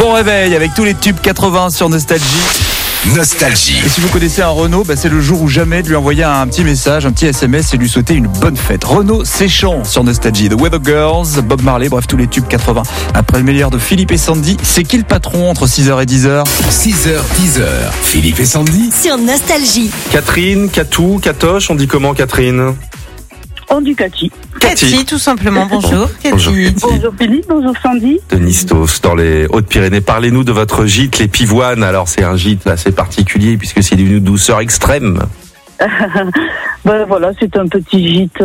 Bon réveil avec tous les tubes 80 sur Nostalgie. Nostalgie. Et si vous connaissez un Renaud, c'est le jour ou jamais de lui envoyer un petit message, un petit SMS et lui souhaiter une bonne fête. Renaud Séchant sur Nostalgie, The Weather Girls, Bob Marley, bref tous les tubes 80. Après le meilleur de Philippe et Sandy, c'est qui le patron entre 6h et 10h 6h, 10h. Philippe et Sandy. Sur Nostalgie. Catherine, Catou, Catoche, on dit comment Catherine? On dit Cathy. Cathy, tout simplement. Bonjour, Cathy. Bonjour, Cathy. Bonjour Philippe, bonjour Sandy. De Nistos, dans les Hautes-Pyrénées. Parlez-nous de votre gîte, les Pivoines. Alors, c'est un gîte assez particulier puisque c'est d'une douceur extrême. Voilà, c'est un petit gîte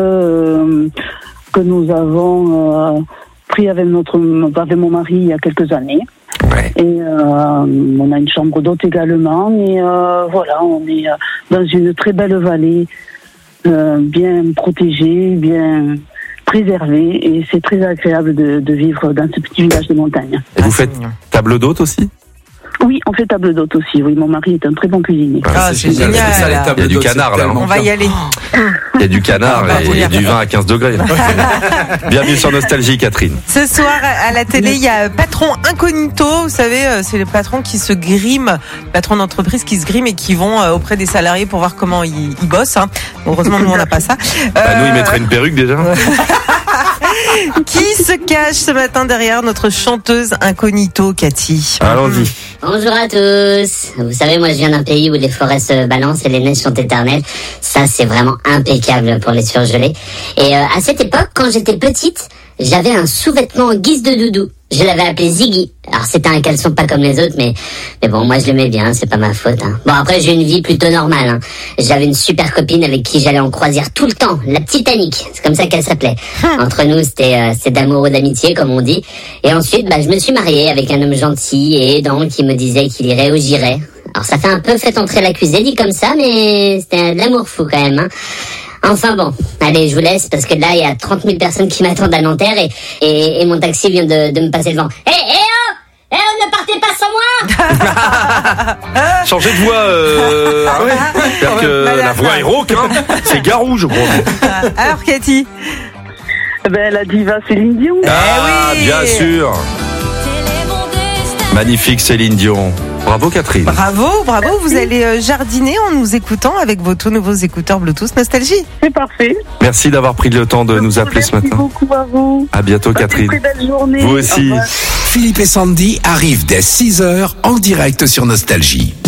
que nous avons pris avec mon mari il y a quelques années. Ouais. Et on a une chambre d'hôte également. Et voilà, on est dans une très belle vallée, bien protégée, bien préservée. Et c'est très agréable de vivre dans ce petit village de montagne. Et vous faites table d'hôte aussi? Oui, on fait table d'hôte aussi. Oui, mon mari est un très bon cuisinier. Ah, c'est génial. C'est ça, les tables Il y a du d'hôte, canard, c'est là. tellement On va y aller. Il y a du canard et du vin à 15 degrés. Bienvenue sur Nostalgie, Catherine. Ce soir, à la télé, il y a Patron Incognito. Vous savez, c'est les patrons qui se griment, patrons d'entreprise qui se griment et qui vont auprès des salariés pour voir comment ils bossent. Hein. Heureusement, nous, on n'a pas ça. Nous, il mettrait une perruque déjà. Qui se cache ce matin derrière notre chanteuse incognito, Cathy? Allons-y. Bonjour à tous. Vous savez, moi je viens d'un pays où les forêts se balancent et les neiges sont éternelles. Ça, c'est vraiment impeccable pour les surgelés. Et à cette époque, quand j'étais petite, j'avais un sous-vêtement en guise de doudou. Je l'avais appelé Ziggy. Alors c'était un caleçon pas comme les autres, mais bon, moi je l'aimais bien, c'est pas ma faute. Hein. Bon, après j'ai une vie plutôt normale. Hein. J'avais une super copine avec qui j'allais en croisière tout le temps, la petite Annick, c'est comme ça qu'elle s'appelait. Entre nous, c'était d'amour ou d'amitié, comme on dit. Et ensuite, je me suis mariée avec un homme gentil et aidant qui me disait qu'il irait où j'irais. Alors ça fait un peu fait entrer l'accusé, dit comme ça, mais c'était de l'amour fou quand même. Hein. Enfin bon, allez, je vous laisse parce que là, il y a 30 000 personnes qui m'attendent à Nanterre et mon taxi vient de me passer devant. Oh, ne partez pas sans moi. Changez de voix. C'est-à-dire que la voix est rauque, hein. C'est Garou, je crois. Alors, Cathy? La diva Céline Dion. Ah, oui. bien sûr. Magnifique Céline Dion. Bravo Catherine. Bravo. Vous allez jardiner en nous écoutant avec vos tout nouveaux écouteurs Bluetooth Nostalgie. C'est parfait. Merci d'avoir pris le temps de nous appeler ce matin. Merci beaucoup à vous. À bientôt Catherine. Très belle journée. Vous aussi. Philippe et Sandy arrivent dès 6h en direct sur Nostalgie.